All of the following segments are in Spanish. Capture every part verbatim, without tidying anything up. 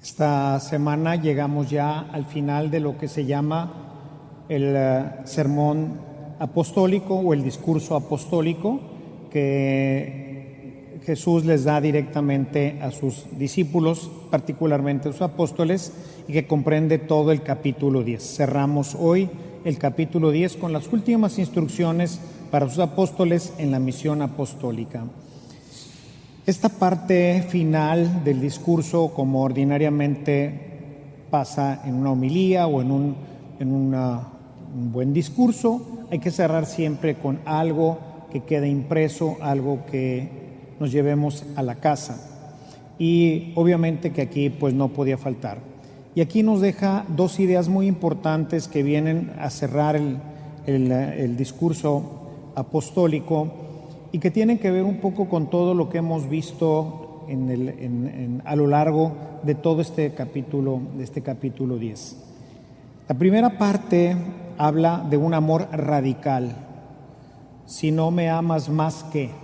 Esta semana llegamos ya al final de lo que se llama el uh, sermón apostólico o el discurso apostólico que Jesús les da directamente a sus discípulos, particularmente a sus apóstoles, y que comprende todo el capítulo diez. Cerramos hoy el capítulo diez con las últimas instrucciones para sus apóstoles en la misión apostólica. Esta parte final del discurso, como ordinariamente pasa en una homilía o en un, en una, un buen discurso, hay que cerrar siempre con algo que quede impreso, algo que nos llevemos a la casa. Y obviamente que aquí pues no podía faltar. Y aquí nos deja dos ideas muy importantes que vienen a cerrar el, el, el discurso apostólico y que tienen que ver un poco con todo lo que hemos visto en el, en, en, a lo largo de todo este capítulo, de este capítulo diez. La primera parte habla de un amor radical. Si no me amas más que, ¿sí?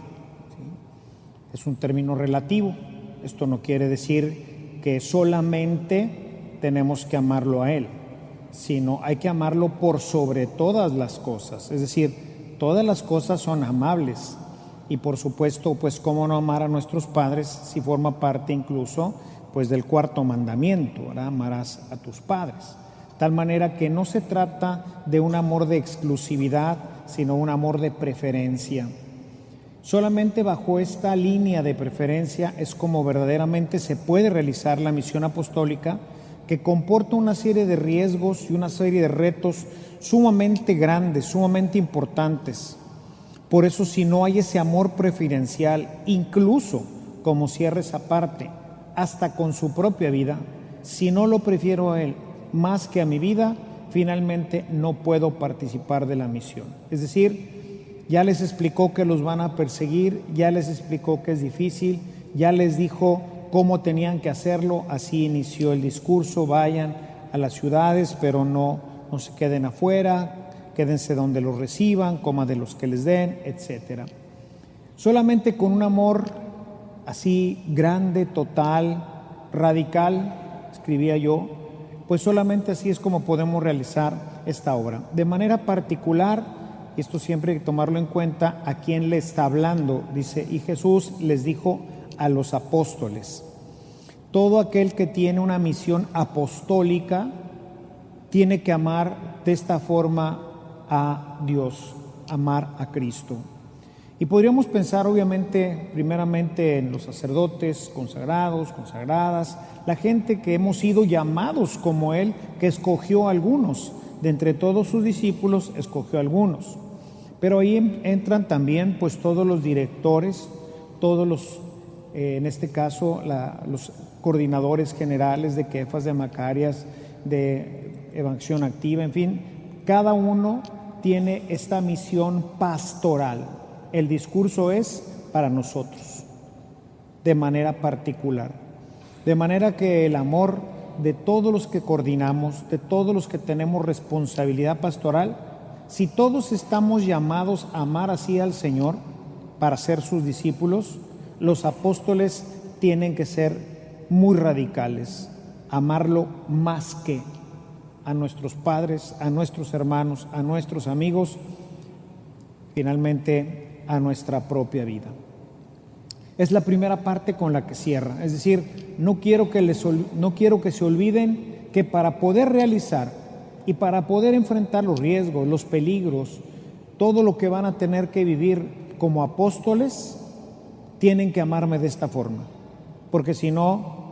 Es un término relativo. Esto no quiere decir que solamente tenemos que amarlo a Él, sino hay que amarlo por sobre todas las cosas. Es decir, todas las cosas son amables. Y por supuesto, pues cómo no amar a nuestros padres si forma parte incluso pues del cuarto mandamiento, ¿verdad? Amarás a tus padres. Tal manera que no se trata de un amor de exclusividad, sino un amor de preferencia. Solamente bajo esta línea de preferencia es como verdaderamente se puede realizar la misión apostólica, que comporta una serie de riesgos y una serie de retos sumamente grandes, sumamente importantes. Por eso, si no hay ese amor preferencial, incluso como cierre esa parte, hasta con su propia vida, si no lo prefiero a Él más que a mi vida, finalmente no puedo participar de la misión. Es decir, ya les explicó que los van a perseguir, ya les explicó que es difícil, ya les dijo cómo tenían que hacerlo, así inició el discurso: vayan a las ciudades, pero no, no se queden afuera, quédense donde los reciban, coman de los que les den, etcétera. Solamente con un amor así grande, total, radical, escribía yo, pues solamente así es como podemos realizar esta obra. De manera particular, y esto siempre hay que tomarlo en cuenta, ¿a quién le está hablando? Dice, y Jesús les dijo a los apóstoles. Todo aquel que tiene una misión apostólica tiene que amar de esta forma a Dios, amar a Cristo. Y podríamos pensar obviamente primeramente en los sacerdotes consagrados, consagradas, la gente que hemos sido llamados como Él, que escogió a algunos, de entre todos sus discípulos escogió a algunos. Pero ahí entran también pues todos los directores, todos los, eh, en este caso la, los coordinadores generales de Kefas, de Macarias, de Evangelización Activa, en fin, cada uno tiene esta misión pastoral. El discurso es para nosotros, de manera particular. De manera que el amor de todos los que coordinamos, de todos los que tenemos responsabilidad pastoral, si todos estamos llamados a amar así al Señor para ser sus discípulos, los apóstoles tienen que ser muy radicales, amarlo más que a nuestros padres, a nuestros hermanos, a nuestros amigos, finalmente a nuestra propia vida. Es la primera parte con la que cierra, es decir, no quiero que les, no quiero que se olviden que para poder realizar y para poder enfrentar los riesgos, los peligros, todo lo que van a tener que vivir como apóstoles, tienen que amarme de esta forma, porque si no,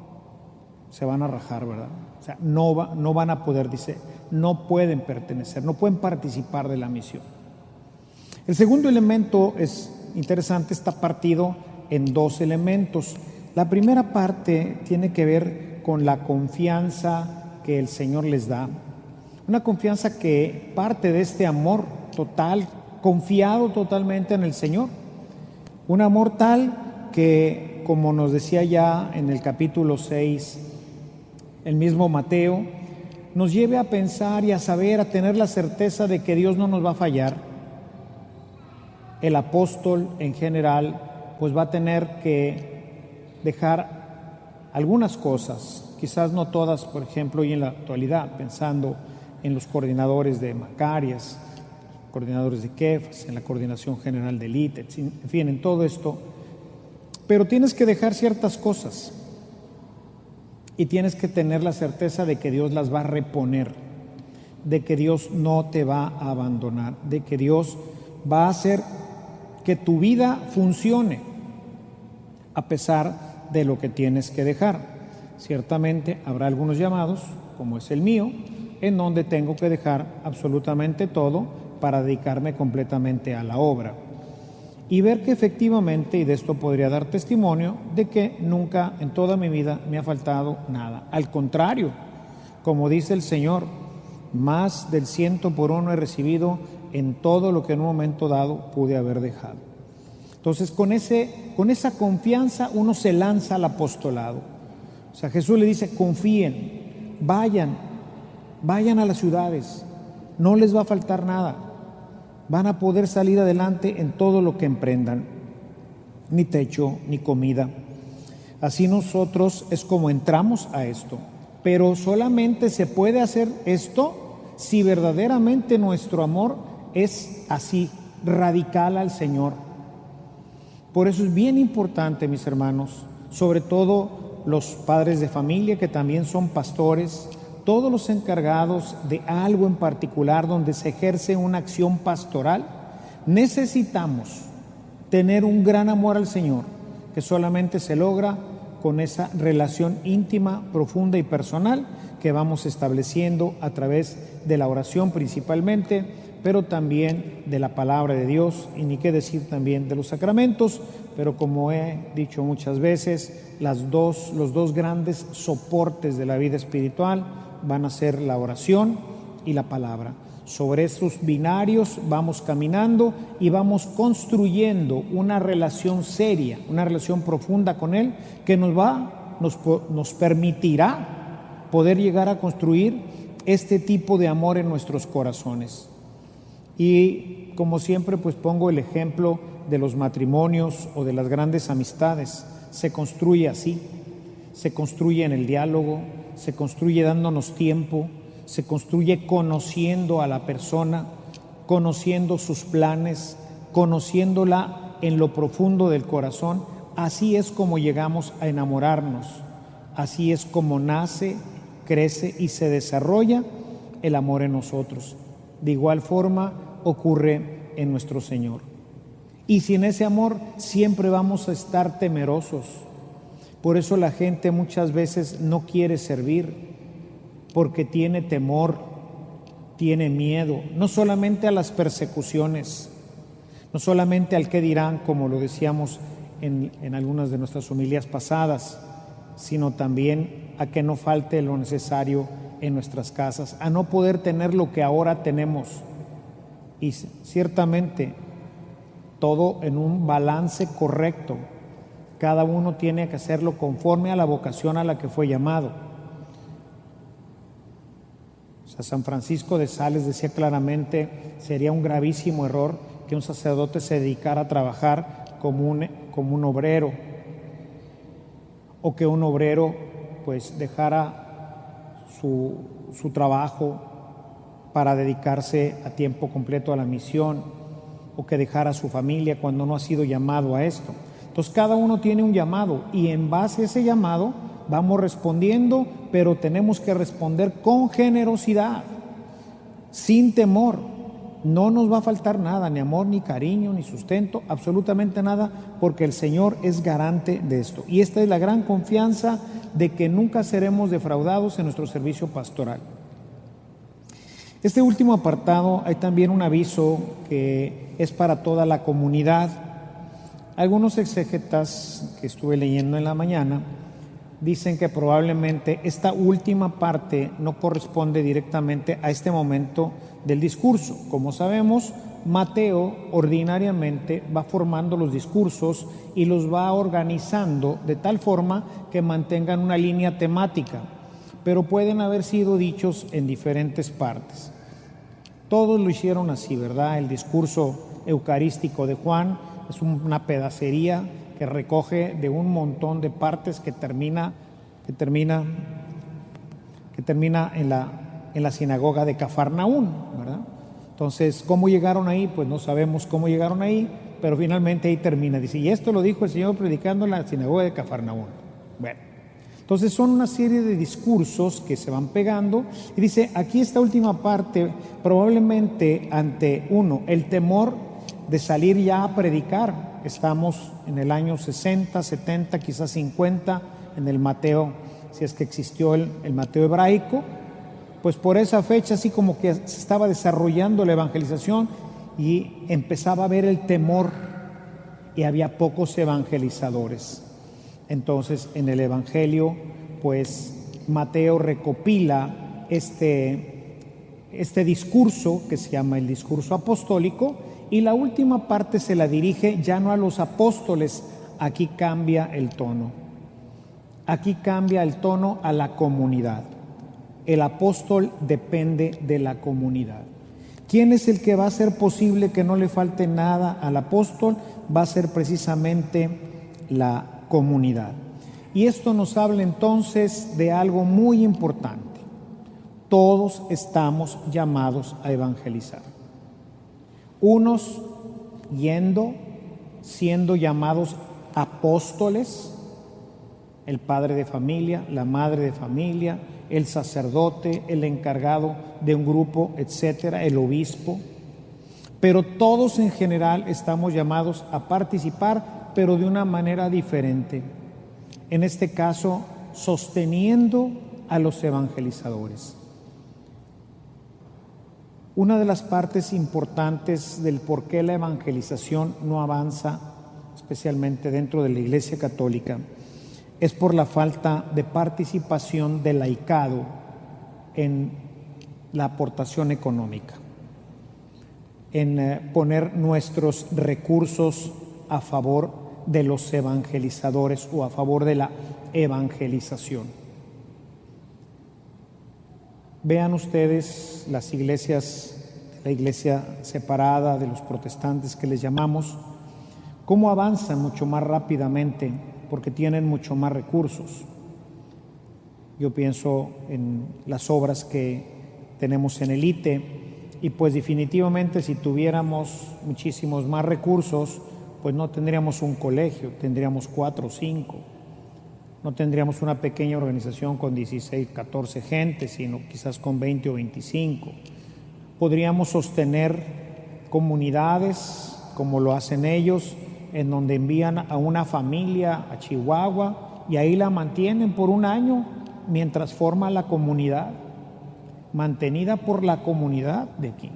se van a rajar, ¿verdad? O sea, no, va, no van a poder, dice, no pueden pertenecer, no pueden participar de la misión. El segundo elemento es interesante, está partido en dos elementos. La primera parte tiene que ver con la confianza que el Señor les da. Una confianza que parte de este amor total, confiado totalmente en el Señor. Un amor tal que, como nos decía ya en el capítulo seis, el mismo Mateo, nos lleve a pensar y a saber, a tener la certeza de que Dios no nos va a fallar. El apóstol en general pues va a tener que dejar algunas cosas, quizás no todas, por ejemplo, hoy en la actualidad, pensando en los coordinadores de Macarias, coordinadores de Kefas, en la coordinación general del I T E, en fin, en todo esto. Pero tienes que dejar ciertas cosas y tienes que tener la certeza de que Dios las va a reponer, de que Dios no te va a abandonar, de que Dios va a hacer que tu vida funcione a pesar de lo que tienes que dejar. Ciertamente habrá algunos llamados, como es el mío, en donde tengo que dejar absolutamente todo para dedicarme completamente a la obra y ver que efectivamente, y de esto podría dar testimonio, de que nunca en toda mi vida me ha faltado nada. Al contrario, como dice el Señor, más del ciento por uno he recibido en todo lo que en un momento dado pude haber dejado. Entonces, con, ese, con esa confianza uno se lanza al apostolado. O sea, Jesús le dice, confíen, vayan, vayan a las ciudades, no les va a faltar nada. Van a poder salir adelante en todo lo que emprendan, ni techo, ni comida. Así nosotros es como entramos a esto, pero solamente se puede hacer esto si verdaderamente nuestro amor es así, radical al Señor. Por eso es bien importante, mis hermanos, sobre todo los padres de familia que también son pastores, todos los encargados de algo en particular donde se ejerce una acción pastoral, necesitamos tener un gran amor al Señor, que solamente se logra con esa relación íntima, profunda y personal que vamos estableciendo a través de la oración principalmente, pero también de la palabra de Dios, y ni qué decir también de los sacramentos, pero como he dicho muchas veces, las dos, los dos grandes soportes de la vida espiritual van a ser la oración y la palabra. Sobre esos binarios vamos caminando y vamos construyendo una relación seria, una relación profunda con Él que nos va, nos, nos permitirá poder llegar a construir este tipo de amor en nuestros corazones. Y como siempre, pues pongo el ejemplo de los matrimonios o de las grandes amistades. Se construye así, se construye en el diálogo, se construye dándonos tiempo, se construye conociendo a la persona, conociendo sus planes, conociéndola en lo profundo del corazón. Así es como llegamos a enamorarnos, así es como nace, crece y se desarrolla el amor en nosotros. De igual forma ocurre en nuestro Señor. Y sin ese amor siempre vamos a estar temerosos. Por eso la gente muchas veces no quiere servir, porque tiene temor, tiene miedo, no solamente a las persecuciones, no solamente al qué dirán, como lo decíamos en, en algunas de nuestras homilías pasadas, sino también a que no falte lo necesario en nuestras casas, a no poder tener lo que ahora tenemos. Y ciertamente todo en un balance correcto. Cada uno tiene que hacerlo conforme a la vocación a la que fue llamado. O sea, San Francisco de Sales decía claramente, sería un gravísimo error que un sacerdote se dedicara a trabajar como un, como un obrero, o que un obrero pues dejara su, su trabajo para dedicarse a tiempo completo a la misión, o que dejara a su familia cuando no ha sido llamado a esto. Entonces cada uno tiene un llamado y en base a ese llamado vamos respondiendo, pero tenemos que responder con generosidad, sin temor. No nos va a faltar nada, ni amor, ni cariño, ni sustento, absolutamente nada, porque el Señor es garante de esto. Y esta es la gran confianza de que nunca seremos defraudados en nuestro servicio pastoral. Este último apartado hay también un aviso que es para toda la comunidad. Algunos exégetas que estuve leyendo en la mañana dicen que probablemente esta última parte no corresponde directamente a este momento del discurso. Como sabemos, Mateo ordinariamente va formando los discursos y los va organizando de tal forma que mantengan una línea temática, pero pueden haber sido dichos en diferentes partes. Todos lo hicieron así, ¿verdad? El discurso eucarístico de Juan es una pedacería que recoge de un montón de partes que termina, que termina que termina en la, en la sinagoga de Cafarnaún, ¿verdad? Entonces, ¿cómo llegaron ahí? Pues no sabemos cómo llegaron ahí, pero finalmente ahí termina. Dice, y esto lo dijo el Señor predicando en la sinagoga de Cafarnaún. Bueno, entonces son una serie de discursos que se van pegando. Y dice, aquí esta última parte, probablemente ante uno, el temor de salir ya a predicar. Estamos en el año sesenta, setenta, quizás cincuenta, en el Mateo, si es que existió el, el Mateo hebraico. Pues por esa fecha así como que se estaba desarrollando la evangelización y empezaba a haber el temor y había pocos evangelizadores. Entonces en el Evangelio pues Mateo recopila este, este discurso que se llama el discurso apostólico y la última parte se la dirige ya no a los apóstoles, aquí cambia el tono, aquí cambia el tono a la comunidad. El apóstol depende de la comunidad. ¿Quién es el que va a hacer posible que no le falte nada al apóstol? Va a ser precisamente la comunidad. Y esto nos habla entonces de algo muy importante. Todos estamos llamados a evangelizar. Unos yendo, siendo llamados apóstoles, el padre de familia, la madre de familia, el sacerdote, el encargado de un grupo, etcétera, el obispo. Pero todos en general estamos llamados a participar, pero de una manera diferente. En este caso, sosteniendo a los evangelizadores. Una de las partes importantes del por qué la evangelización no avanza, especialmente dentro de la Iglesia Católica, es por la falta de participación del laicado en la aportación económica, en eh, poner nuestros recursos a favor de los evangelizadores o a favor de la evangelización. Vean ustedes las iglesias, la iglesia separada de los protestantes que les llamamos, cómo avanzan mucho más rápidamente porque tienen mucho más recursos. Yo pienso en las obras que tenemos en el I T E y pues definitivamente si tuviéramos muchísimos más recursos, pues no tendríamos un colegio, tendríamos cuatro o cinco. No tendríamos una pequeña organización con dieciséis, catorce gente, sino quizás con veinte o veinticinco. Podríamos sostener comunidades como lo hacen ellos, en donde envían a una familia a Chihuahua y ahí la mantienen por un año mientras forma la comunidad, mantenida por la comunidad de aquí.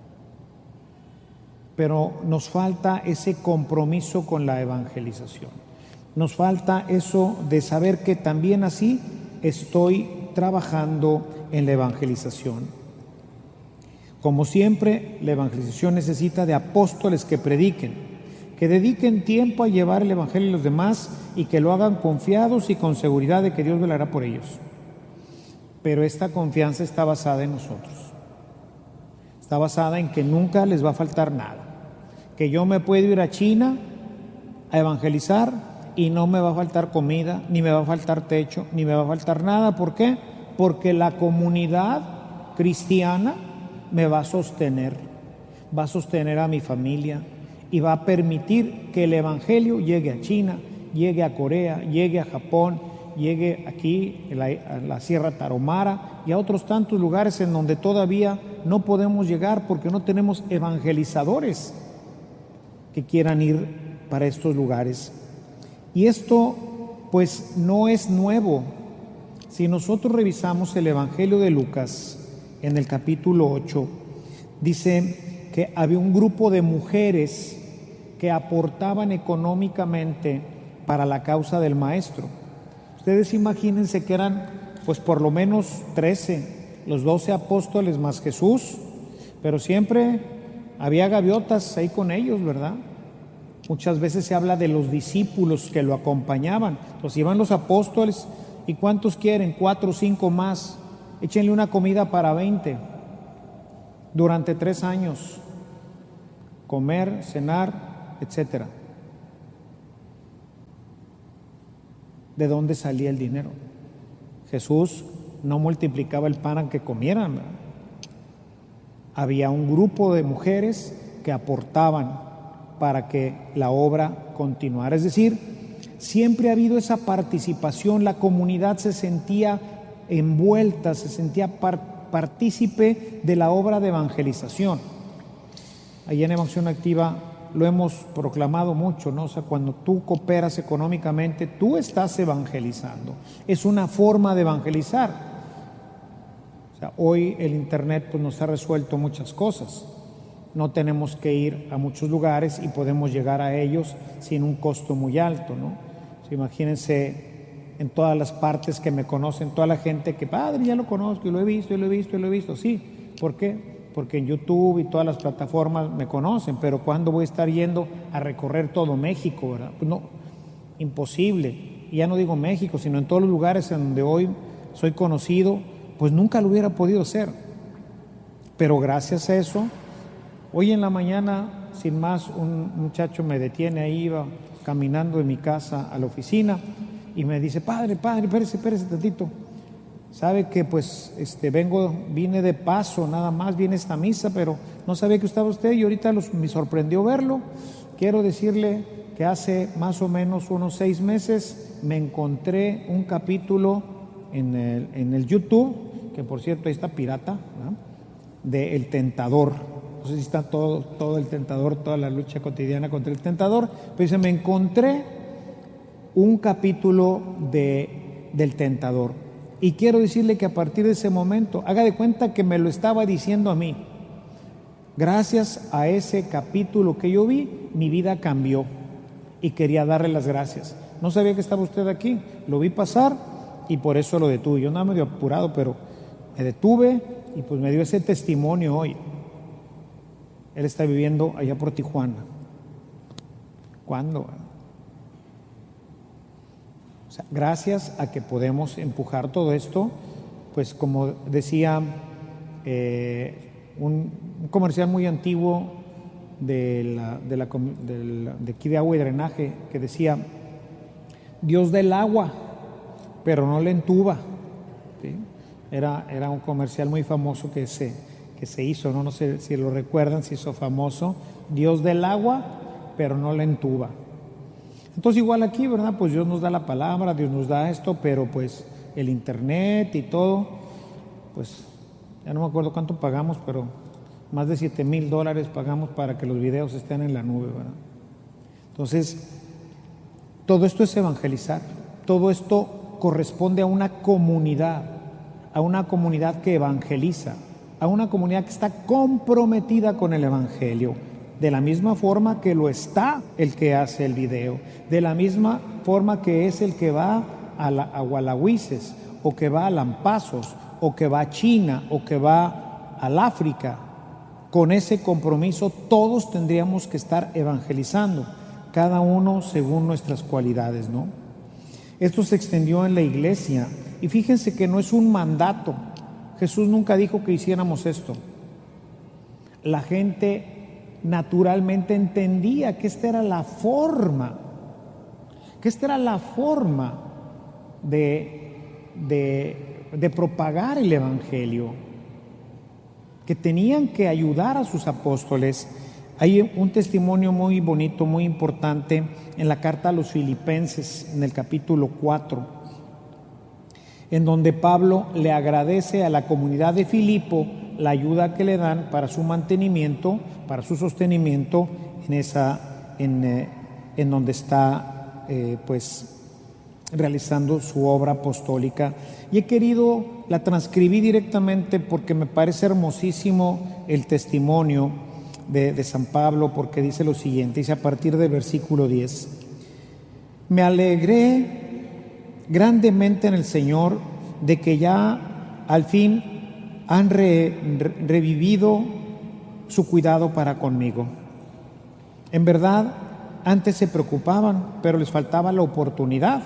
Pero nos falta ese compromiso con la evangelización. Nos falta eso de saber que también así estoy trabajando en la evangelización. Como siempre, la evangelización necesita de apóstoles que prediquen, que dediquen tiempo a llevar el evangelio a los demás y que lo hagan confiados y con seguridad de que Dios velará por ellos. Pero esta confianza está basada en nosotros. Está basada en que nunca les va a faltar nada. Que yo me puedo ir a China a evangelizar y no me va a faltar comida, ni me va a faltar techo, ni me va a faltar nada. ¿Por qué? Porque la comunidad cristiana me va a sostener, va a sostener a mi familia y va a permitir que el evangelio llegue a China, llegue a Corea, llegue a Japón, llegue aquí a la, a la Sierra Tarahumara y a otros tantos lugares en donde todavía no podemos llegar porque no tenemos evangelizadores que quieran ir para estos lugares. Y esto pues no es nuevo. Si nosotros revisamos el Evangelio de Lucas en el capítulo ocho, dice que había un grupo de mujeres que aportaban económicamente para la causa del maestro. Ustedes imagínense que eran pues por lo menos trece, los doce apóstoles más Jesús, pero siempre había gaviotas ahí con ellos, ¿verdad? Muchas veces se habla de los discípulos que lo acompañaban. Entonces iban los apóstoles, ¿y cuántos quieren? Cuatro o cinco más. Échenle una comida para veinte durante tres años. Comer, cenar, etcétera. ¿De dónde salía el dinero? Jesús no multiplicaba el pan que comieran, ¿verdad? Había un grupo de mujeres que aportaban para que la obra continuara. Es decir, siempre ha habido esa participación, la comunidad se sentía envuelta, se sentía par- partícipe de la obra de evangelización. Allí en Evangelización Activa lo hemos proclamado mucho, ¿no? O sea, cuando tú cooperas económicamente, tú estás evangelizando. Es una forma de evangelizar. O sea, hoy el internet pues nos ha resuelto muchas cosas. No tenemos que ir a muchos lugares y podemos llegar a ellos sin un costo muy alto, ¿no? O sea, imagínense en todas las partes que me conocen, toda la gente que, padre, ya lo conozco, y lo he visto, y lo he visto, y lo he visto. Sí, ¿por qué? Porque en YouTube y todas las plataformas me conocen, pero ¿cuándo voy a estar yendo a recorrer todo México, verdad? Pues no, imposible. Y ya no digo México, sino en todos los lugares en donde hoy soy conocido, pues nunca lo hubiera podido hacer. Pero gracias a eso, hoy en la mañana, sin más, un muchacho me detiene, ahí iba caminando de mi casa a la oficina y me dice, padre, padre, espérese, espérese tantito. Sabe que pues este vengo, vine de paso, nada más, viene esta misa, pero no sabía que estaba usted y ahorita los, me sorprendió verlo. Quiero decirle que hace más o menos unos seis meses me encontré un capítulo en el, en el YouTube, que por cierto ahí está pirata, ¿no? De El Tentador. No sé si está todo, todo el tentador, toda la lucha cotidiana contra el tentador, pero dice, me encontré un capítulo de, del Tentador. Y quiero decirle que a partir de ese momento, haga de cuenta que me lo estaba diciendo a mí. Gracias a ese capítulo que yo vi, mi vida cambió y quería darle las gracias. No sabía que estaba usted aquí, lo vi pasar y por eso lo detuve. Yo no medio apurado, pero me detuve y pues me dio ese testimonio hoy. Él está viviendo allá por Tijuana. ¿Cuándo? O sea, gracias a que podemos empujar todo esto, pues como decía eh, un, un comercial muy antiguo de, la, de, la, de, la, de aquí de agua y drenaje, que decía, Dios da el agua, pero no le entuba. ¿Sí? Era, era un comercial muy famoso que se, que se hizo, ¿no? No sé si lo recuerdan, se hizo famoso, Dios da el agua, pero no le entuba. Entonces igual aquí, ¿verdad? Pues Dios nos da la palabra, Dios nos da esto, pero pues el internet y todo, pues ya no me acuerdo cuánto pagamos, pero más de siete mil dólares pagamos para que los videos estén en la nube, ¿verdad? Entonces, todo esto es evangelizar, todo esto corresponde a una comunidad, a una comunidad que evangeliza, a una comunidad que está comprometida con el evangelio. De la misma forma que lo está el que hace el video, de la misma forma que es el que va a, la, a Gualahuises, o que va a Lampazos, o que va a China, o que va al África. Con ese compromiso todos tendríamos que estar evangelizando, cada uno según nuestras cualidades, ¿no? Esto se extendió en la iglesia, y fíjense que no es un mandato. Jesús nunca dijo que hiciéramos esto. La gente naturalmente entendía que esta era la forma, que esta era la forma de, de, de propagar el evangelio, que tenían que ayudar a sus apóstoles. Hay un testimonio muy bonito, muy importante en la carta a los Filipenses, en el capítulo cuatro, en donde Pablo le agradece a la comunidad de Filipo la ayuda que le dan para su mantenimiento, para su sostenimiento en esa, en, eh, en donde está eh, pues realizando su obra apostólica. Y he querido, la transcribí directamente porque me parece hermosísimo el testimonio de, de San Pablo, porque dice lo siguiente, dice a partir del versículo diez, me alegré grandemente en el Señor de que ya al fin han re, re, revivido su cuidado para conmigo. En verdad, antes se preocupaban, pero les faltaba la oportunidad.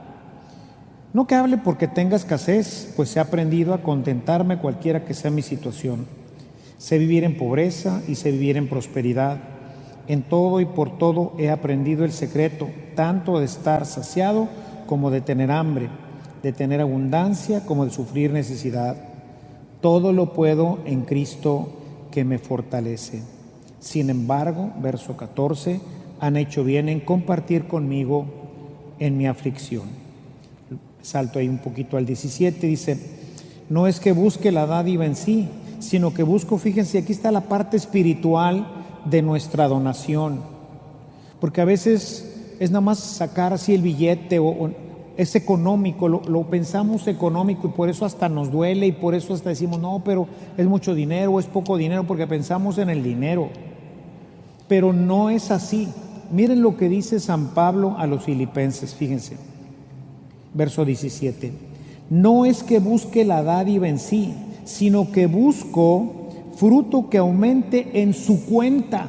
No que hable porque tenga escasez, pues he aprendido a contentarme cualquiera que sea mi situación. Sé vivir en pobreza y sé vivir en prosperidad. En todo y por todo he aprendido el secreto, tanto de estar saciado como de tener hambre, de tener abundancia como de sufrir necesidad. Todo lo puedo en Cristo que me fortalece. Sin embargo, verso catorce, han hecho bien en compartir conmigo en mi aflicción. Salto ahí un poquito al diecisiete, dice, no es que busque la dádiva en sí, sino que busco, fíjense, aquí está la parte espiritual de nuestra donación, porque a veces es nada más sacar así el billete o, o es económico, lo, lo pensamos económico y por eso hasta nos duele y por eso hasta decimos, no, pero es mucho dinero o es poco dinero, porque pensamos en el dinero, pero no es así. Miren lo que dice San Pablo a los filipenses, fíjense, verso diecisiete, no es que busque la dádiva en sí, sino que busco fruto que aumente en su cuenta.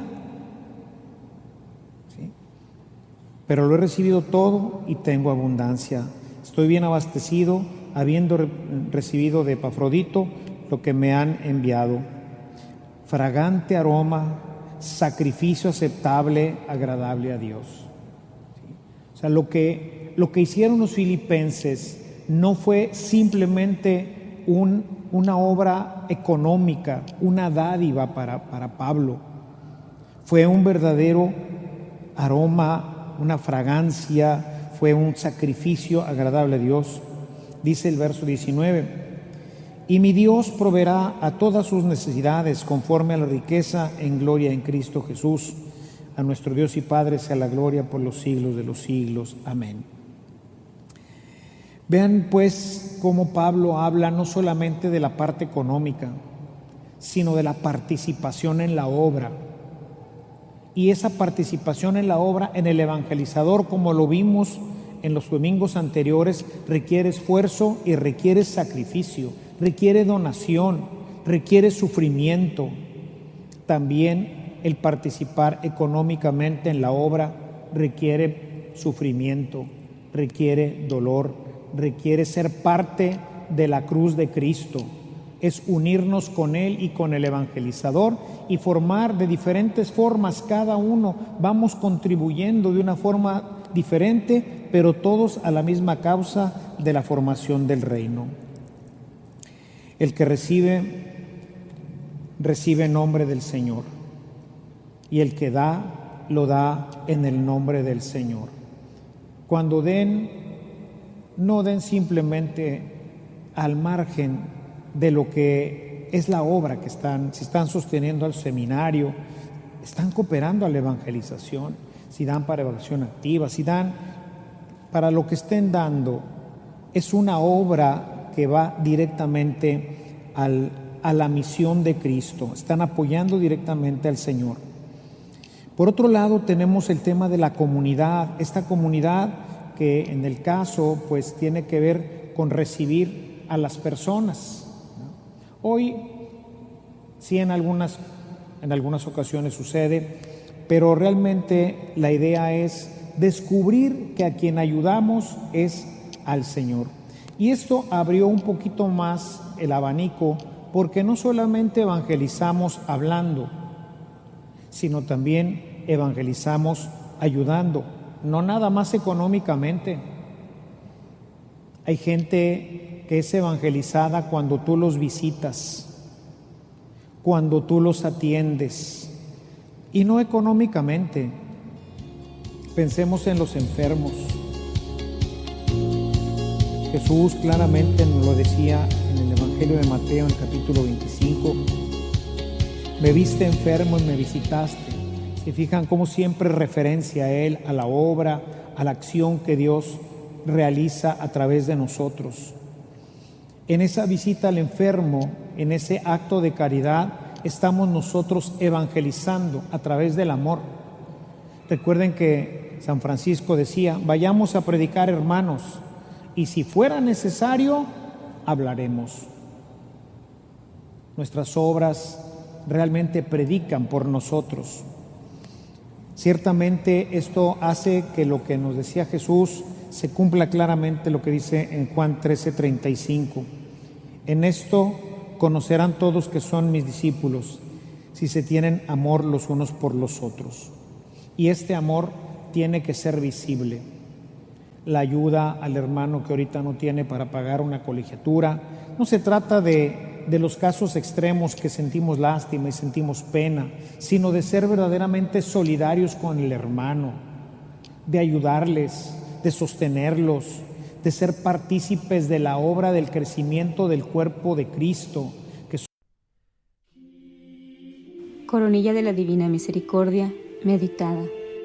¿Sí? Pero lo he recibido todo y tengo abundancia. Estoy bien abastecido, habiendo re- recibido de Epafrodito lo que me han enviado. Fragante aroma, sacrificio aceptable, agradable a Dios. ¿Sí? O sea, lo que, lo que hicieron los filipenses no fue simplemente un, una obra económica, una dádiva para, para Pablo. Fue un verdadero aroma, una fragancia, fue un sacrificio agradable a Dios. Dice el verso diecinueve, y mi Dios proveerá a todas sus necesidades conforme a la riqueza en gloria en Cristo Jesús. A nuestro Dios y Padre sea la gloria por los siglos de los siglos. Amén. Vean pues cómo Pablo habla no solamente de la parte económica, sino de la participación en la obra. Y esa participación en la obra, en el evangelizador, como lo vimos en los domingos anteriores, requiere esfuerzo y requiere sacrificio, requiere donación, requiere sufrimiento. También el participar económicamente en la obra requiere sufrimiento, requiere dolor, requiere ser parte de la cruz de Cristo. Es unirnos con Él y con el evangelizador y formar de diferentes formas, cada uno vamos contribuyendo de una forma diferente, pero todos a la misma causa de la formación del reino. El que recibe, recibe en nombre del Señor, y el que da, lo da en el nombre del Señor. Cuando den, no den simplemente al margen de lo que es la obra que están, si están sosteniendo al seminario, están cooperando a la evangelización, si dan para evaluación activa, si dan para lo que estén dando, es una obra que va directamente al, a la misión de Cristo, están apoyando directamente al Señor. Por otro lado, tenemos el tema de la comunidad, esta comunidad que en el caso pues tiene que ver con recibir a las personas, ¿no? Hoy sí en algunas, en algunas ocasiones sucede, pero realmente la idea es descubrir que a quien ayudamos es al Señor. Y esto abrió un poquito más el abanico, porque no solamente evangelizamos hablando, sino también evangelizamos ayudando, no nada más económicamente. Hay gente que es evangelizada cuando tú los visitas, cuando tú los atiendes, y no económicamente. Pensemos en los enfermos. Jesús claramente nos lo decía en el Evangelio de Mateo, en el capítulo veinticinco, me viste enfermo y me visitaste. Se fijan cómo siempre referencia a Él, a la obra, a la acción que Dios realiza a través de nosotros. En esa visita al enfermo, en ese acto de caridad, estamos nosotros evangelizando a través del amor. Recuerden que San Francisco decía, vayamos a predicar, hermanos, y si fuera necesario, hablaremos. Nuestras obras realmente predican por nosotros. Ciertamente esto hace que lo que nos decía Jesús se cumpla claramente, lo que dice en Juan trece treinta y cinco. En esto conocerán todos que son mis discípulos, si se tienen amor los unos por los otros. Y este amor tiene que ser visible. la ayuda al hermano que ahorita no tiene para pagar una colegiatura. No se trata de, de los casos extremos que sentimos lástima y sentimos pena, sino de ser verdaderamente solidarios con el hermano, de ayudarles, de sostenerlos, de ser partícipes de la obra del crecimiento del cuerpo de Cristo. Que... Coronilla de la Divina Misericordia, meditada.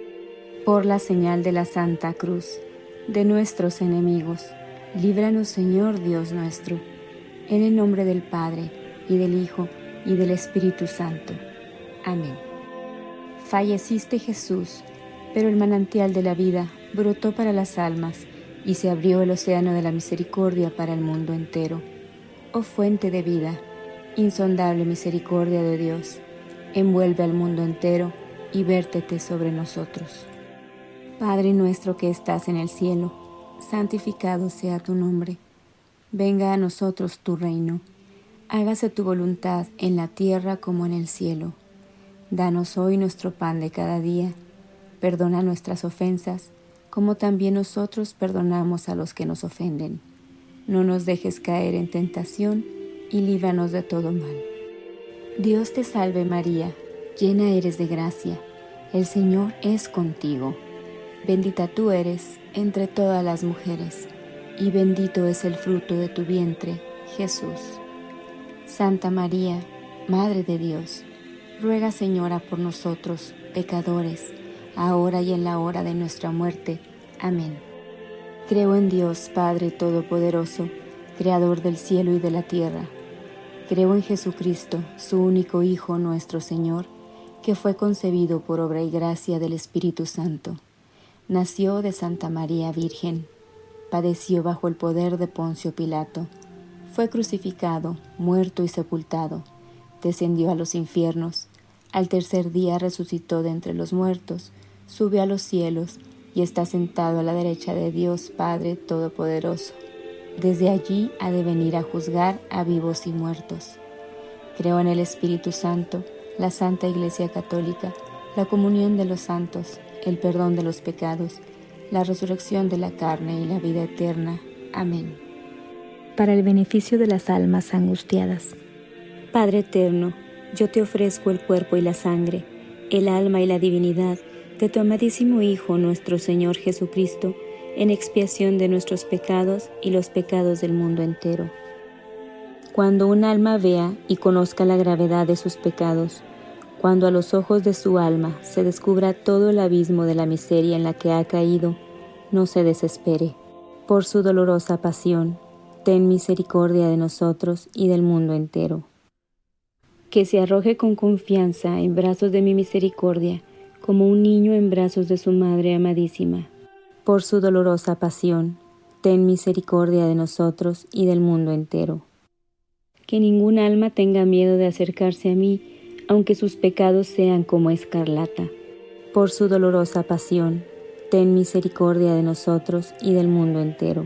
Por la señal de la Santa Cruz de nuestros enemigos, líbranos, Señor Dios nuestro, en el nombre del Padre, y del Hijo, y del Espíritu Santo. Amén. Falleciste, Jesús, pero el manantial de la vida brotó para las almas, y se abrió el océano de la misericordia para el mundo entero. Oh fuente de vida, insondable misericordia de Dios, envuelve al mundo entero y vértete sobre nosotros. Padre nuestro que estás en el cielo, santificado sea tu nombre. Venga a nosotros tu reino. Hágase tu voluntad en la tierra como en el cielo. Danos hoy nuestro pan de cada día. Perdona nuestras ofensas, como también nosotros perdonamos a los que nos ofenden. No nos dejes caer en tentación y líbranos de todo mal. Dios te salve María, llena eres de gracia. El Señor es contigo. Bendita tú eres entre todas las mujeres, y bendito es el fruto de tu vientre, Jesús. Santa María, Madre de Dios, ruega, Señora, por nosotros, pecadores, ahora y en la hora de nuestra muerte. Amén. Creo en Dios, Padre Todopoderoso, Creador del cielo y de la tierra. Creo en Jesucristo, su único Hijo, nuestro Señor, que fue concebido por obra y gracia del Espíritu Santo. Nació de Santa María Virgen, padeció bajo el poder de Poncio Pilato, fue crucificado, muerto y sepultado, descendió a los infiernos, al tercer día resucitó de entre los muertos, subió a los cielos y está sentado a la derecha de Dios Padre Todopoderoso. Desde allí ha de venir a juzgar a vivos y muertos. Creo en el Espíritu Santo, la Santa Iglesia Católica, la comunión de los santos, el perdón de los pecados, la resurrección de la carne y la vida eterna. Amén. Para el beneficio de las almas angustiadas. Padre eterno, yo te ofrezco el cuerpo y la sangre, el alma y la divinidad de tu amadísimo Hijo, nuestro Señor Jesucristo, en expiación de nuestros pecados y los pecados del mundo entero. Cuando un alma vea y conozca la gravedad de sus pecados, cuando a los ojos de su alma se descubra todo el abismo de la miseria en la que ha caído, no se desespere. Por su dolorosa pasión, ten misericordia de nosotros y del mundo entero. Que se arroje con confianza en brazos de mi misericordia, como un niño en brazos de su madre amadísima. Por su dolorosa pasión, ten misericordia de nosotros y del mundo entero. Que ningún alma tenga miedo de acercarse a mí, aunque sus pecados sean como escarlata. Por su dolorosa pasión, ten misericordia de nosotros y del mundo entero.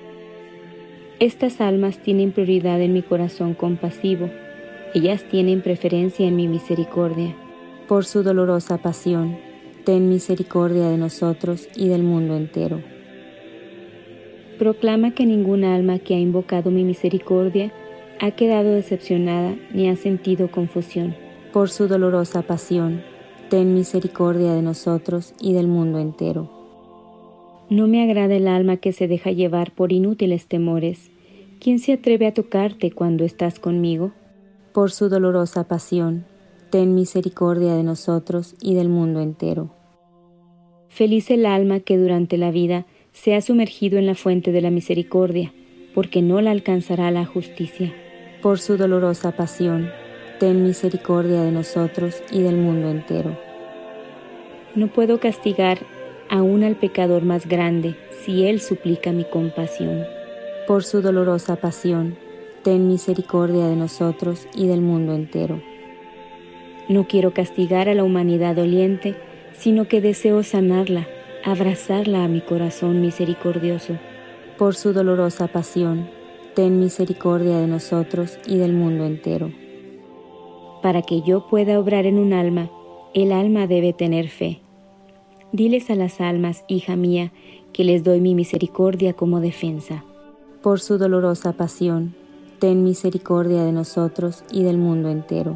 Estas almas tienen prioridad en mi corazón compasivo, ellas tienen preferencia en mi misericordia. Por su dolorosa pasión, ten misericordia de nosotros y del mundo entero. Proclama que ninguna alma que ha invocado mi misericordia ha quedado decepcionada ni ha sentido confusión. Por su dolorosa pasión, ten misericordia de nosotros y del mundo entero. No me agrada el alma que se deja llevar por inútiles temores. ¿Quién se atreve a tocarte cuando estás conmigo? Por su dolorosa pasión, ten misericordia de nosotros y del mundo entero. Feliz el alma que durante la vida se ha sumergido en la fuente de la misericordia, porque no la alcanzará la justicia. Por su dolorosa pasión, ten misericordia de nosotros y del mundo entero. No puedo castigar aún al pecador más grande si él suplica mi compasión. Por su dolorosa pasión, ten misericordia de nosotros y del mundo entero. No quiero castigar a la humanidad doliente, sino que deseo sanarla, abrazarla a mi corazón misericordioso. Por su dolorosa pasión, ten misericordia de nosotros y del mundo entero. Para que yo pueda obrar en un alma, el alma debe tener fe. Diles a las almas, hija mía, que les doy mi misericordia como defensa. Por su dolorosa pasión, ten misericordia de nosotros y del mundo entero.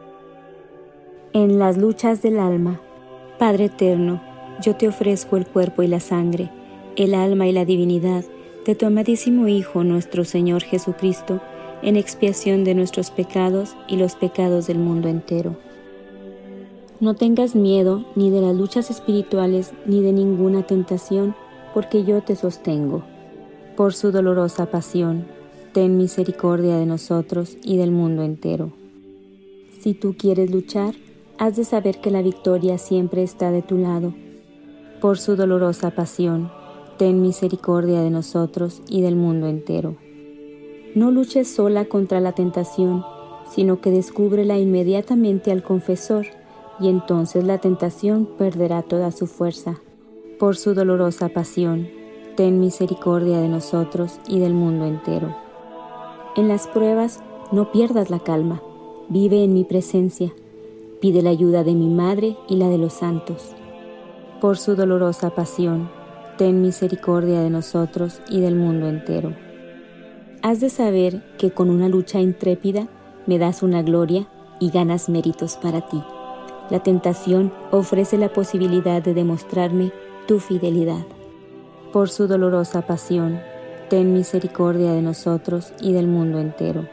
En las luchas del alma, Padre eterno, yo te ofrezco el cuerpo y la sangre, el alma y la divinidad de tu amadísimo Hijo, nuestro Señor Jesucristo, en expiación de nuestros pecados y los pecados del mundo entero. No tengas miedo ni de las luchas espirituales ni de ninguna tentación, porque yo te sostengo. Por su dolorosa pasión, ten misericordia de nosotros y del mundo entero. Si tú quieres luchar, has de saber que la victoria siempre está de tu lado. Por su dolorosa pasión, ten misericordia de nosotros y del mundo entero. No luches sola contra la tentación, sino que descúbrela inmediatamente al confesor, y entonces la tentación perderá toda su fuerza. Por su dolorosa pasión, ten misericordia de nosotros y del mundo entero. En las pruebas, no pierdas la calma, vive en mi presencia, pide la ayuda de mi Madre y la de los santos. Por su dolorosa pasión, ten misericordia de nosotros y del mundo entero. Has de saber que con una lucha intrépida me das una gloria y ganas méritos para ti. La tentación ofrece la posibilidad de demostrarme tu fidelidad. Por su dolorosa pasión, ten misericordia de nosotros y del mundo entero.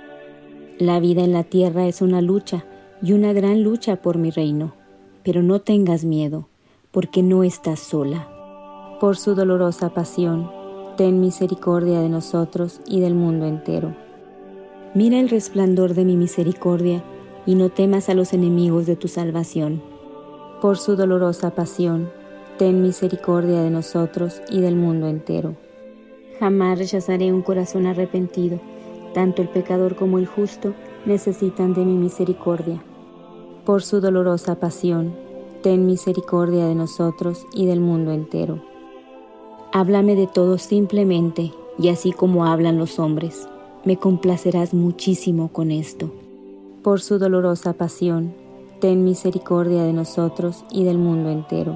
La vida en la tierra es una lucha y una gran lucha por mi reino, pero no tengas miedo, porque no estás sola. Por su dolorosa pasión, ten misericordia de nosotros y del mundo entero. Mira el resplandor de mi misericordia y no temas a los enemigos de tu salvación. Por su dolorosa pasión, ten misericordia de nosotros y del mundo entero. Jamás rechazaré un corazón arrepentido. Tanto el pecador como el justo necesitan de mi misericordia. Por su dolorosa pasión, ten misericordia de nosotros y del mundo entero. Háblame de todo simplemente, y así como hablan los hombres, me complacerás muchísimo con esto. Por su dolorosa pasión, ten misericordia de nosotros y del mundo entero.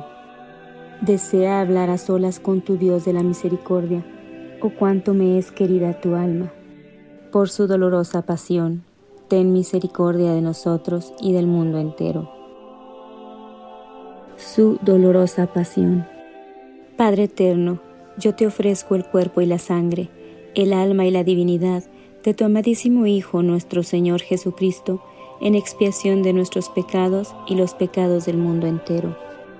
Desea hablar a solas con tu Dios de la misericordia, oh cuánto me es querida tu alma. Por su dolorosa pasión, ten misericordia de nosotros y del mundo entero. Su dolorosa pasión. Padre eterno, yo te ofrezco el cuerpo y la sangre, el alma y la divinidad de tu amadísimo Hijo, nuestro Señor Jesucristo, en expiación de nuestros pecados y los pecados del mundo entero.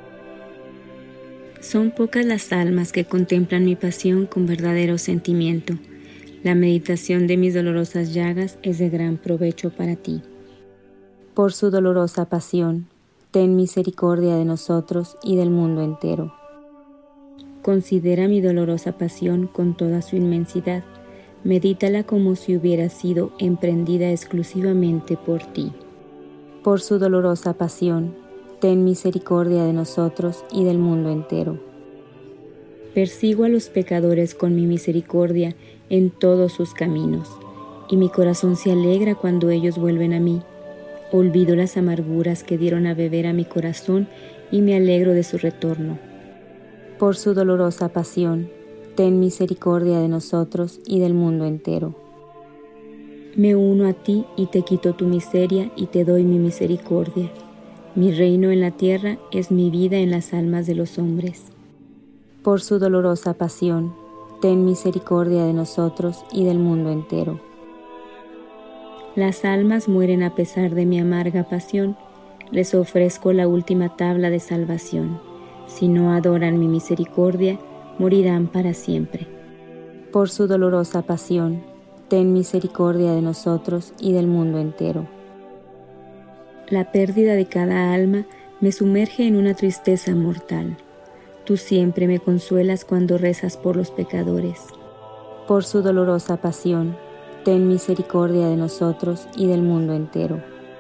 Son pocas las almas que contemplan mi pasión con verdadero sentimiento. La meditación de mis dolorosas llagas es de gran provecho para ti. Por su dolorosa pasión, ten misericordia de nosotros y del mundo entero. Considera mi dolorosa pasión con toda su inmensidad. Medítala como si hubiera sido emprendida exclusivamente por ti. Por su dolorosa pasión, ten misericordia de nosotros y del mundo entero. Persigo a los pecadores con mi misericordia en todos sus caminos, y mi corazón se alegra cuando ellos vuelven a mí. Olvido las amarguras que dieron a beber a mi corazón y me alegro de su retorno. Por su dolorosa pasión, ten misericordia de nosotros y del mundo entero. Me uno a ti y te quito tu miseria y te doy mi misericordia. Mi reino en la tierra es mi vida en las almas de los hombres. Por su dolorosa pasión, ten misericordia de nosotros y del mundo entero. Las almas mueren a pesar de mi amarga pasión, les ofrezco la última tabla de salvación. Si no adoran mi misericordia, morirán para siempre. Por su dolorosa pasión, ten misericordia de nosotros y del mundo entero. La pérdida de cada alma me sumerge en una tristeza mortal. Tú siempre me consuelas cuando rezas por los pecadores. Por su dolorosa pasión, ten misericordia de nosotros y del mundo entero.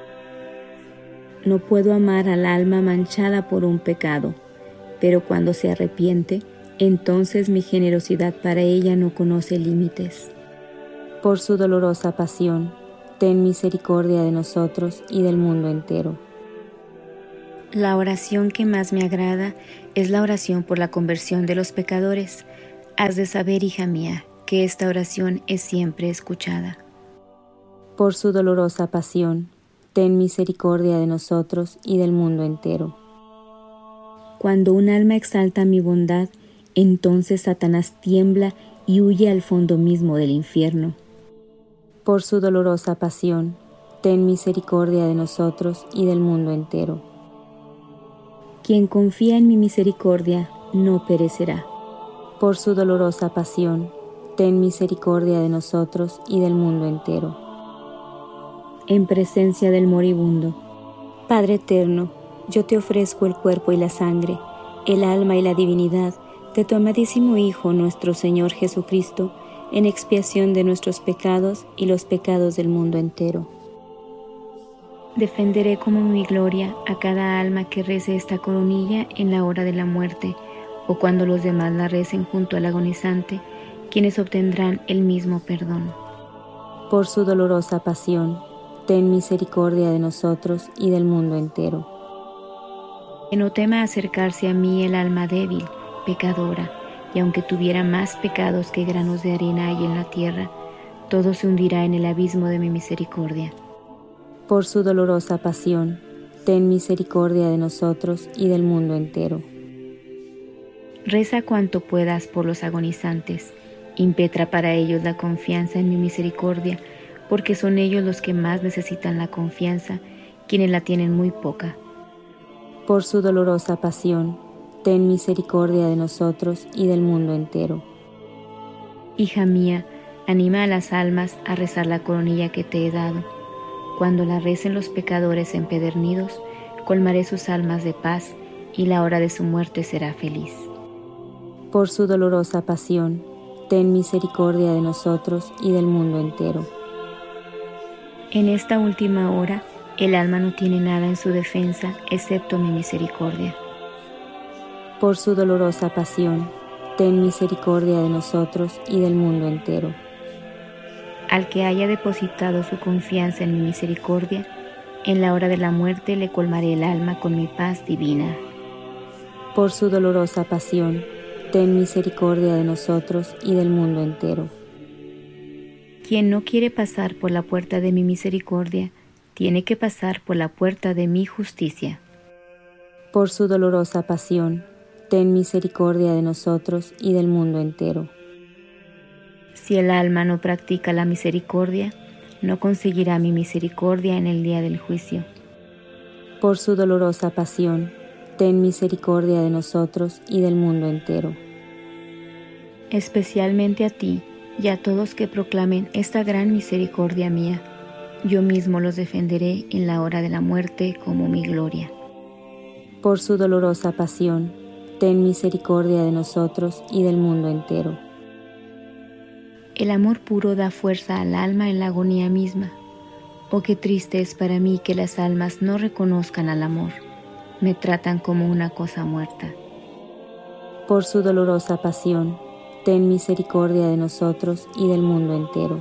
No puedo amar al alma manchada por un pecado, pero cuando se arrepiente, entonces mi generosidad para ella no conoce límites. Por su dolorosa pasión, ten misericordia de nosotros y del mundo entero. La oración que más me agrada es la oración por la conversión de los pecadores. Has de saber, hija mía, que esta oración es siempre escuchada. Por su dolorosa pasión, ten misericordia de nosotros y del mundo entero. Cuando un alma exalta mi bondad, entonces Satanás tiembla y huye al fondo mismo del infierno. Por su dolorosa pasión, ten misericordia de nosotros y del mundo entero. Quien confía en mi misericordia no perecerá. Por su dolorosa pasión, ten misericordia de nosotros y del mundo entero. En presencia del moribundo, Padre eterno, yo te ofrezco el cuerpo y la sangre, el alma y la divinidad de tu amadísimo Hijo, nuestro Señor Jesucristo, en expiación de nuestros pecados y los pecados del mundo entero. Defenderé como mi gloria a cada alma que rece esta coronilla en la hora de la muerte, o cuando los demás la recen junto al agonizante, quienes obtendrán el mismo perdón. Por su dolorosa pasión, ten misericordia de nosotros y del mundo entero. Que no tema acercarse a mí el alma débil, pecadora, y aunque tuviera más pecados que granos de arena hay en la tierra, todo se hundirá en el abismo de mi misericordia. Por su dolorosa pasión, ten misericordia de nosotros y del mundo entero. Reza cuanto puedas por los agonizantes, impetra para ellos la confianza en mi misericordia, porque son ellos los que más necesitan la confianza, quienes la tienen muy poca. Por su dolorosa pasión, ten misericordia de nosotros y del mundo entero. Hija mía, anima a las almas a rezar la coronilla que te he dado. Cuando la recen los pecadores empedernidos, colmaré sus almas de paz y la hora de su muerte será feliz. Por su dolorosa pasión, ten misericordia de nosotros y del mundo entero. En esta última hora, el alma no tiene nada en su defensa excepto mi misericordia. Por su dolorosa pasión, ten misericordia de nosotros y del mundo entero. Al que haya depositado su confianza en mi misericordia, en la hora de la muerte le colmaré el alma con mi paz divina. Por su dolorosa pasión, ten misericordia de nosotros y del mundo entero. Quien no quiere pasar por la puerta de mi misericordia, tiene que pasar por la puerta de mi justicia. Por su dolorosa pasión, ten misericordia de nosotros y del mundo entero. Si el alma no practica la misericordia, no conseguirá mi misericordia en el día del juicio. Por su dolorosa pasión, ten misericordia de nosotros y del mundo entero. Especialmente a ti y a todos que proclamen esta gran misericordia mía, yo mismo los defenderé en la hora de la muerte como mi gloria. Por su dolorosa pasión, ten misericordia de nosotros y del mundo entero. El amor puro da fuerza al alma en la agonía misma. Oh, qué triste es para mí que las almas no reconozcan al amor, me tratan como una cosa muerta. Por su dolorosa pasión, ten misericordia de nosotros y del mundo entero.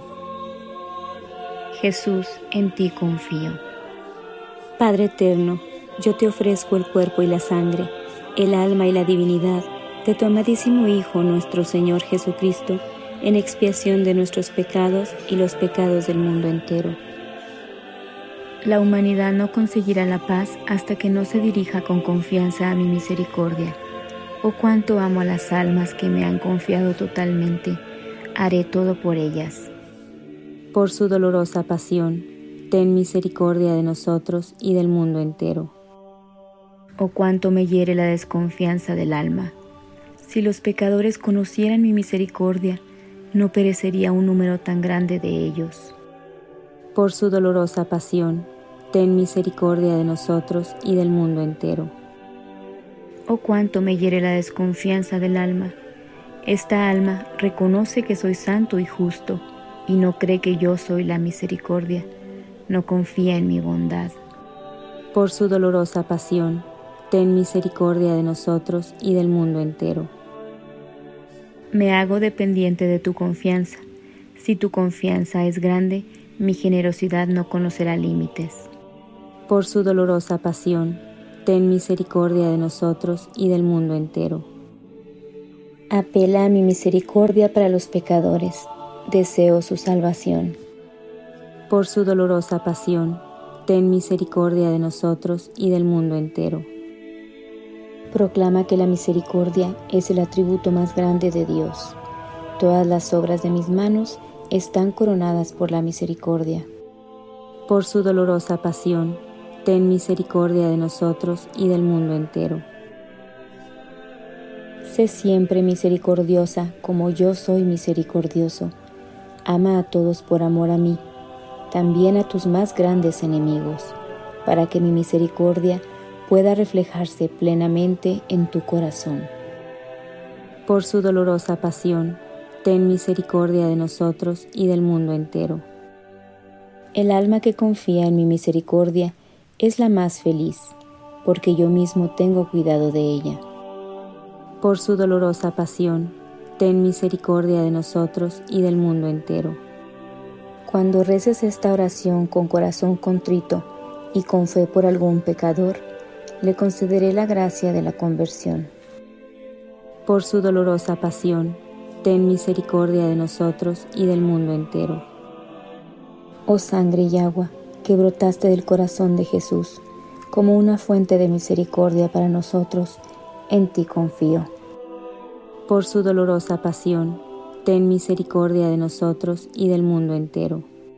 Jesús, en ti confío. Padre eterno, yo te ofrezco el cuerpo y la sangre, el alma y la divinidad de tu amadísimo Hijo, nuestro Señor Jesucristo, en expiación de nuestros pecados y los pecados del mundo entero. La humanidad no conseguirá la paz hasta que no se dirija con confianza a mi misericordia. Oh, cuánto amo a las almas que me han confiado totalmente, haré todo por ellas. Por su dolorosa pasión, ten misericordia de nosotros y del mundo entero. Oh, cuánto me hiere la desconfianza del alma. Si los pecadores conocieran mi misericordia, no perecería un número tan grande de ellos. Por su dolorosa pasión, ten misericordia de nosotros y del mundo entero. Oh, cuánto me hiere la desconfianza del alma. Esta alma reconoce que soy santo y justo, y no cree que yo soy la misericordia, no confía en mi bondad. Por su dolorosa pasión, ten misericordia de nosotros y del mundo entero. Me hago dependiente de tu confianza. Si tu confianza es grande, mi generosidad no conocerá límites. Por su dolorosa pasión, ten misericordia de nosotros y del mundo entero. Apela a mi misericordia para los pecadores, deseo su salvación. Por su dolorosa pasión, ten misericordia de nosotros y del mundo entero. Proclama que la misericordia es el atributo más grande de Dios. Todas las obras de mis manos están coronadas por la misericordia. Por su dolorosa pasión, ten misericordia de nosotros y del mundo entero. Sé siempre misericordiosa como yo soy misericordioso. Ama a todos por amor a mí, también a tus más grandes enemigos, para que mi misericordia pueda reflejarse plenamente en tu corazón. Por su dolorosa pasión, ten misericordia de nosotros y del mundo entero. El alma que confía en mi misericordia es la más feliz, porque yo mismo tengo cuidado de ella. Por su dolorosa pasión, ten misericordia de nosotros y del mundo entero. Cuando reces esta oración con corazón contrito y con fe por algún pecador, le concederé la gracia de la conversión. Por su dolorosa pasión, ten misericordia de nosotros y del mundo entero. Oh sangre y agua, que brotaste del corazón de Jesús, como una fuente de misericordia para nosotros, en ti confío. Por su dolorosa pasión, ten misericordia de nosotros y del mundo entero.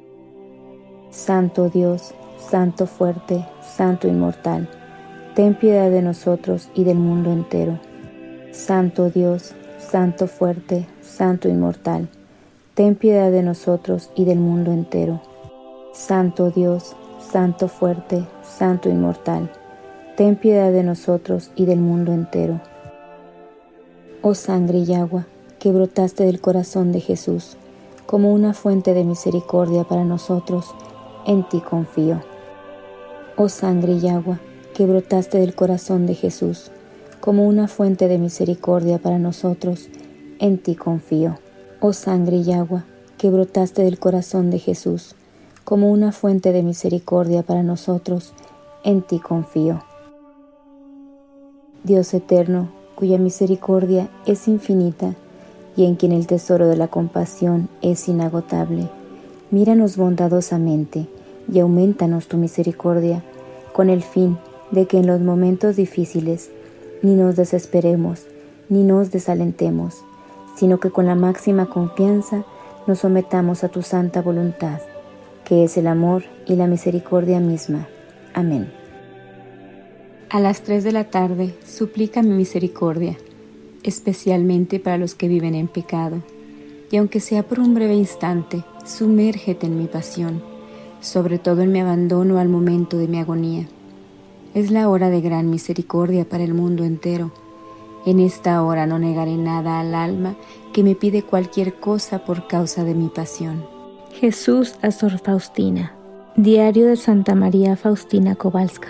Santo Dios, Santo fuerte, Santo inmortal, ten piedad de nosotros y del mundo entero. Santo Dios, Santo fuerte, Santo inmortal, ten piedad de nosotros y del mundo entero. Santo Dios, Santo fuerte, Santo inmortal, ten piedad de nosotros y del mundo entero. Oh sangre y agua, que brotaste del corazón de Jesús, como una fuente de misericordia para nosotros, en ti confío. Oh sangre y agua, que brotaste del corazón de Jesús, como una fuente de misericordia para nosotros, en ti confío. Oh sangre y agua, que brotaste del corazón de Jesús, como una fuente de misericordia para nosotros, en ti confío. Dios eterno, cuya misericordia es infinita y en quien el tesoro de la compasión es inagotable, míranos bondadosamente y aumentanos tu misericordia, con el fin de que en los momentos difíciles ni nos desesperemos, ni nos desalentemos, sino que con la máxima confianza nos sometamos a tu santa voluntad, que es el amor y la misericordia misma. Amén. A las tres de la tarde, suplica mi misericordia, especialmente para los que viven en pecado, y aunque sea por un breve instante, sumérgete en mi pasión, sobre todo en mi abandono al momento de mi agonía. Es la hora de gran misericordia para el mundo entero. En esta hora no negaré nada al alma que me pide cualquier cosa por causa de mi pasión. Jesús a Sor Faustina. Diario de Santa María Faustina Kowalska.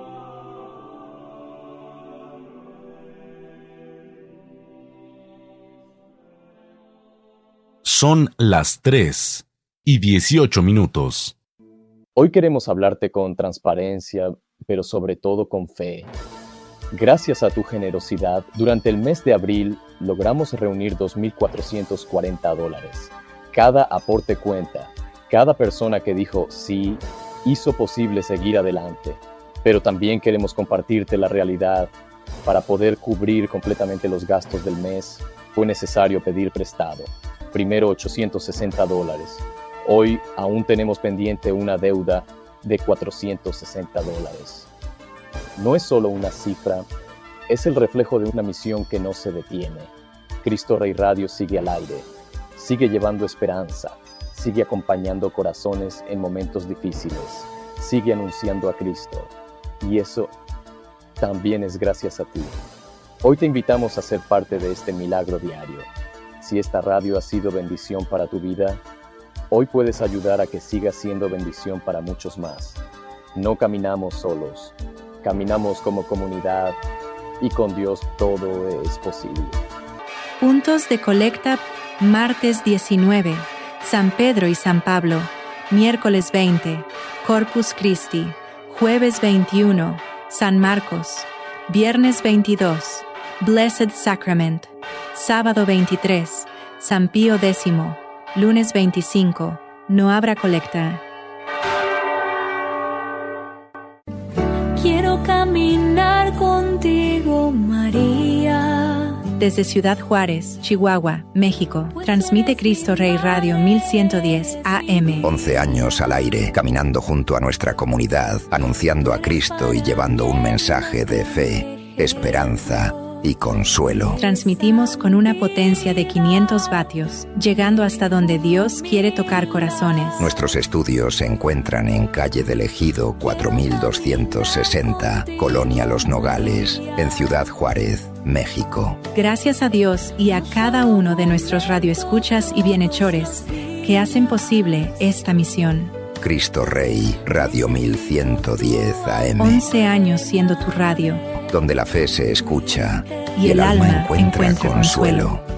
Son las tres y dieciocho minutos. Hoy queremos hablarte con transparencia, pero sobre todo con fe. Gracias a tu generosidad, durante el mes de abril logramos reunir dos mil cuatrocientos cuarenta dólares. Cada aporte cuenta. Cada persona que dijo sí hizo posible seguir adelante. Pero también queremos compartirte la realidad. Para poder cubrir completamente los gastos del mes, fue necesario pedir prestado. Primero ochocientos sesenta dólares. Hoy aún tenemos pendiente una deuda de cuatrocientos sesenta dólares. No es solo una cifra, es el reflejo de una misión que no se detiene. Cristo Rey Radio sigue al aire, sigue llevando esperanza, sigue acompañando corazones en momentos difíciles, sigue anunciando a Cristo. Y eso también es gracias a ti. Hoy te invitamos a ser parte de este milagro diario. Si esta radio ha sido bendición para tu vida, hoy puedes ayudar a que siga siendo bendición para muchos más. No caminamos solos, caminamos como comunidad y con Dios todo es posible. Puntos de colecta, martes diecinueve, San Pedro y San Pablo, miércoles veinte, Corpus Christi, jueves veintiuno, San Marcos, viernes veintidós, Blessed Sacrament, sábado veintitrés, San Pío X, lunes veinticinco, no habrá colecta. Quiero caminar contigo, María. Desde Ciudad Juárez, Chihuahua, México, transmite Cristo Rey Radio mil ciento diez A M. once años al aire, caminando junto a nuestra comunidad, anunciando a Cristo y llevando un mensaje de fe, esperanza y consuelo. Transmitimos con una potencia de quinientos vatios, llegando hasta donde Dios quiere tocar corazones. Nuestros estudios se encuentran en calle del Ejido cuatro mil doscientos sesenta, Colonia Los Nogales, en Ciudad Juárez, México. Gracias a Dios y a cada uno de nuestros radioescuchas y bienhechores que hacen posible esta misión. Cristo Rey, Radio mil ciento diez A M. once años siendo tu radio, donde la fe se escucha y, y el, el alma alma encuentra, encuentra consuelo. consuelo.